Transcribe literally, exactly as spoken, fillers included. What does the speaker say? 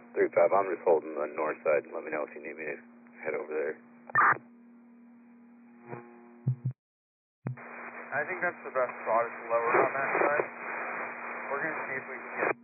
three five, I'm just holding the north side. Let me know if you need me to head over there. I think that's the best spot is lower on that side. We're going to see if we can get